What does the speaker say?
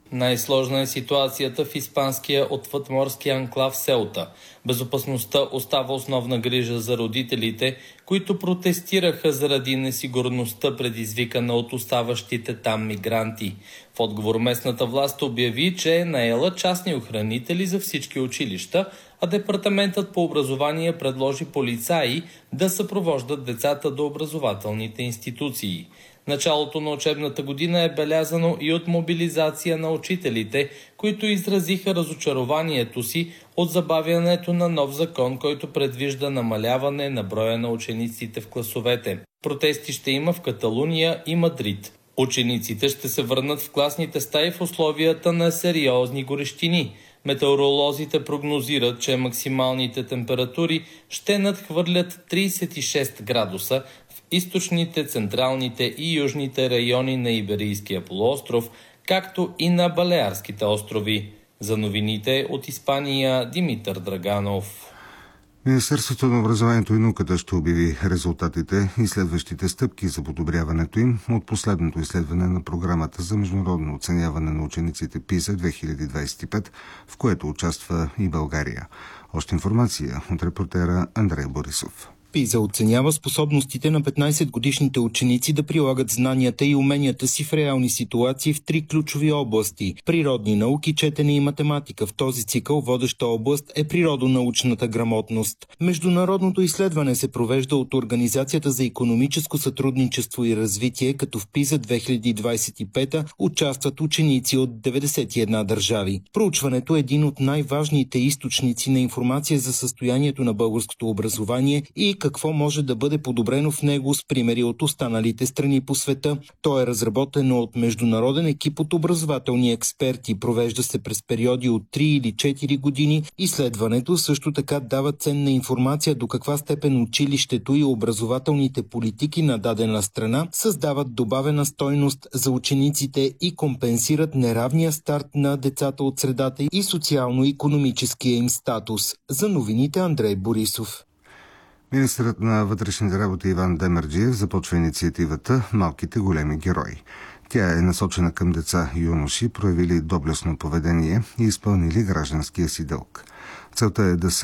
Най-сложна е ситуацията в испанския отвъдморски анклав Селта. Безопасността остава основна грижа за родителите, които протестираха заради несигурността, предизвикана от оставащите там мигранти. В отговор местната власт обяви, че е наела частни охранители за всички училища, а Департаментът по образование предложи полицаи да съпровождат децата до образователните институции. Началото на учебната година е белязано и от мобилизация на учителите, които изразиха разочарованието си от забавянето на нов закон, който предвижда намаляване на броя на учениците в класовете. Протести ще има в Каталуния и Мадрид. Учениците ще се върнат в класните стаи в условията на сериозни горещини. Метеоролозите прогнозират, че максималните температури ще надхвърлят 36 градуса в източните, централните и южните райони на Иберийския полуостров, както и на Балеарските острови. За новините от Испания, Димитър Драганов. Министерството на образованието и науката ще обяви резултатите и следващите стъпки за подобряването им от последното изследване на програмата за международно оценяване на учениците ПИЗА 2025, в което участва и България. Още информация от репортера Андрей Борисов. ПИЗА оценява способностите на 15-годишните ученици да прилагат знанията и уменията си в реални ситуации в 3 ключови области – природни науки, четене и математика. В този цикъл водеща област е природонаучната грамотност. Международното изследване се провежда от Организацията за икономическо сътрудничество и развитие, като в ПИЗА 2025 участват ученици от 91 държави. Проучването е един от най-важните източници на информация за състоянието на българското образование и какво може да бъде подобрено в него с примери от останалите страни по света. То е разработено от международен екип от образователни експерти. Провежда се през периоди от 3 или 4 години. Изследването също така дава ценна информация до каква степен училището и образователните политики на дадена страна създават добавена стойност за учениците и компенсират неравния старт на децата от средата и социално-икономическия им статус. За новините Андрей Борисов. Министърът на вътрешните работи Иван Демерджиев започва инициативата «Малките големи герои». Тя е насочена към деца и юноши, проявили доблестно поведение и изпълнили гражданския си дълг. Целта е да се